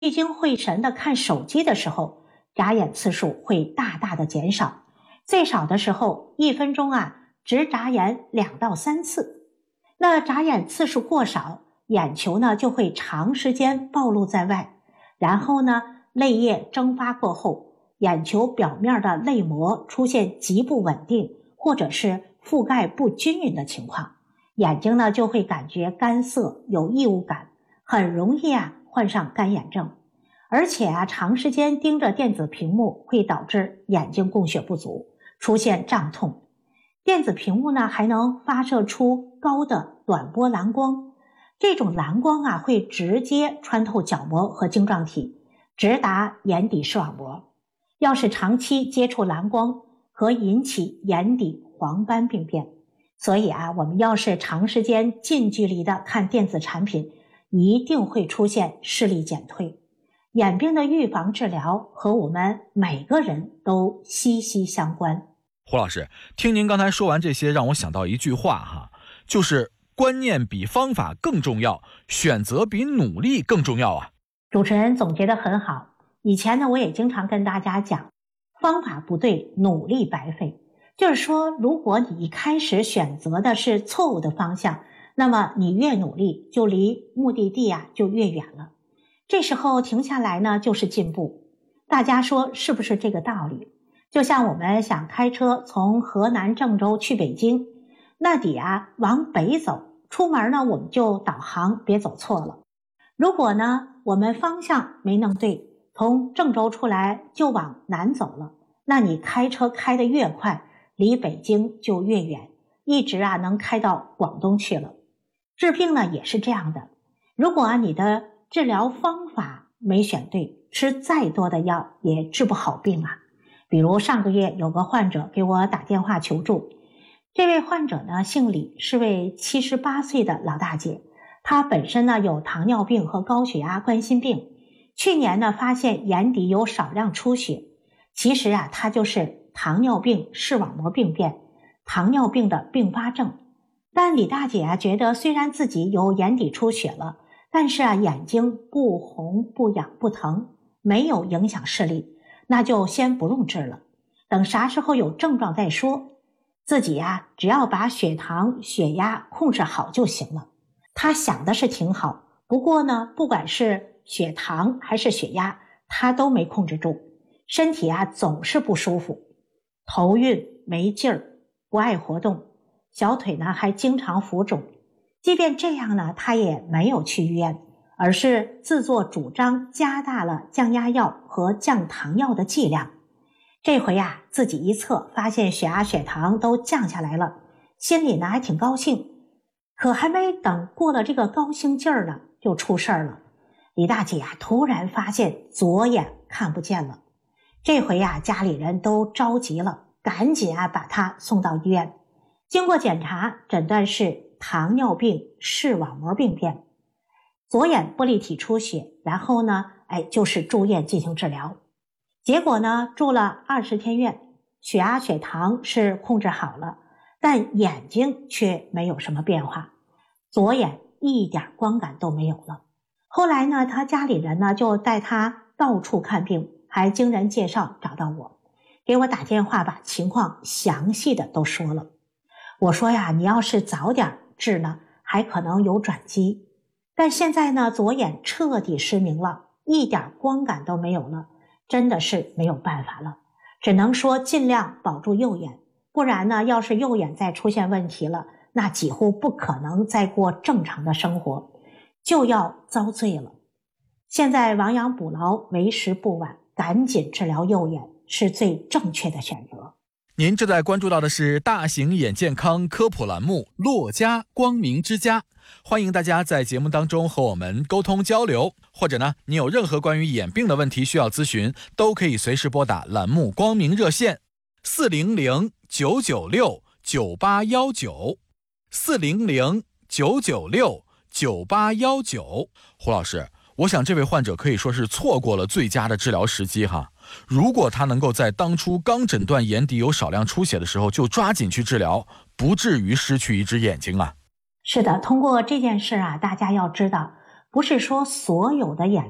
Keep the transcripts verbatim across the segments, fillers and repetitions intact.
聚精会神地看手机的时候，眨眼次数会大大的减少，最少的时候一分钟啊只眨眼两到三次。那眨眼次数过少，眼球呢就会长时间暴露在外，然后呢泪液蒸发过后，眼球表面的泪膜出现极不稳定或者是覆盖不均匀的情况，眼睛呢就会感觉干涩有异物感，很容易啊患上干眼症。而且啊长时间盯着电子屏幕会导致眼睛供血不足，出现胀痛。电子屏幕呢还能发射出高的短波蓝光，这种蓝光啊会直接穿透角膜和晶状体，直达眼底视网膜。要是长期接触蓝光，可引起眼底黄斑病变。所以啊，我们要是长时间近距离的看电子产品，一定会出现视力减退。眼病的预防治疗和我们每个人都息息相关。 胡老师，听您刚才说完这些，让我想到一句话哈，就是观念比方法更重要，选择比努力更重要啊。 主持人总结得很好。以前呢，我也经常跟大家讲，方法不对，努力白费。就是说，如果你一开始选择的是错误的方向，那么你越努力，就离目的地啊就越远了。这时候停下来呢，就是进步。大家说是不是这个道理？就像我们想开车从河南郑州去北京，那得啊往北走，出门呢我们就导航，别走错了。如果呢我们方向没弄对，从郑州出来就往南走了，那你开车开得越快，离北京就越远，一直啊能开到广东去了。治病呢也是这样的，如果啊你的治疗方法没选对，吃再多的药也治不好病啊。比如上个月有个患者给我打电话求助，这位患者呢姓李，是位七十八岁的老大姐，她本身呢有糖尿病和高血压冠心病，去年呢发现眼底有少量出血，其实啊她就是糖尿病视网膜病变，糖尿病的并发症。但李大姐啊觉得虽然自己有眼底出血了，但是啊眼睛不红不痒不疼，没有影响视力，那就先不用治了，等啥时候有症状再说，自己呀、啊、只要把血糖血压控制好就行了。他想的是挺好，不过呢不管是血糖还是血压他都没控制住，身体啊总是不舒服，头晕没劲儿，不爱活动，小腿呢还经常浮肿。即便这样呢，他也没有去医院，而是自作主张加大了降压药和降糖药的剂量。这回啊，自己一测发现血压血糖都降下来了，心里呢还挺高兴。可还没等过了这个高兴劲儿呢，就出事儿了。李大姐啊，突然发现左眼看不见了。这回啊，家里人都着急了，赶紧啊把她送到医院。经过检查，诊断是糖尿病视网膜病变，左眼玻璃体出血，然后呢，哎，就是住院进行治疗。结果呢，住了二十天院，血压血糖是控制好了，但眼睛却没有什么变化，左眼一点光感都没有了。后来呢，他家里人呢就带他到处看病，还经人介绍找到我，给我打电话把情况详细的都说了。我说呀，你要是早点治呢，还可能有转机。但现在呢，左眼彻底失明了，一点光感都没有了，真的是没有办法了，只能说尽量保住右眼，不然呢，要是右眼再出现问题了，那几乎不可能再过正常的生活，就要遭罪了。现在亡羊补牢，为时不晚，赶紧治疗右眼是最正确的选择。 您正在关注到的是大型眼健康科普栏目《洛家光明之家》，欢迎大家在节目当中和我们沟通交流，或者呢，你有任何关于眼病的问题需要咨询，都可以随时拨打栏目光明热线四零零九九六九八一九四零零九九六九八一九。胡老师，我想这位患者可以说是错过了最佳的治疗时机哈。如果他能够在当初刚诊断眼底有少量出血的时候就抓紧去治疗，不至于失去一只眼睛啊。 是的，通过这件事啊，大家要知道，不是说所有的眼病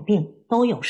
都有